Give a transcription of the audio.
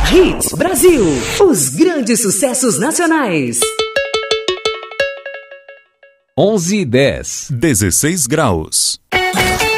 Hits Brasil, os grandes sucessos nacionais. 11:10. 16 graus.